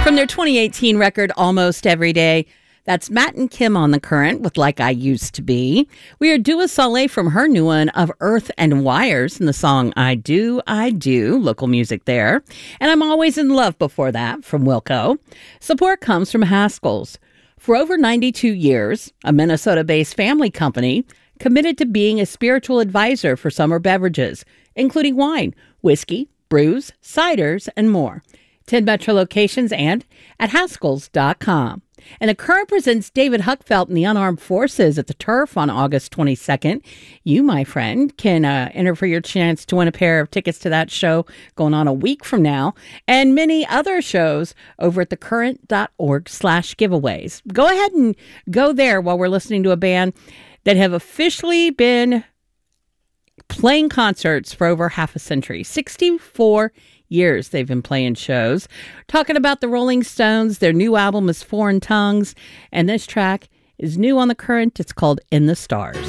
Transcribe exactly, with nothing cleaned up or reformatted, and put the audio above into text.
From their twenty eighteen record, Almost Every Day, that's Matt and Kim on The Current with Like I Used to Be. We are Dua Saleh from her new one of Earth and Wires in the song I Do, I Do, local music there. And I'm Always in Love before that from Wilco. Support comes from Haskell's. For over ninety-two years, a Minnesota-based family company committed to being a spiritual advisor for summer beverages, including wine, whiskey, brews, ciders, and more. ten Metro locations and at Haskells dot com. And The Current presents David Huckfelt and the Unarmed Forces at the Turf on August twenty-second. You, my friend, can uh, enter for your chance to win a pair of tickets to that show going on a week from now, and many other shows over at thecurrent.org slash giveaways. Go ahead and go there while we're listening to a band that have officially been playing concerts for over half a century. sixty-four years they've been playing shows. Talking about the Rolling Stones, their new album is Foreign Tongues, and this track is new on The Current. It's called In the Stars.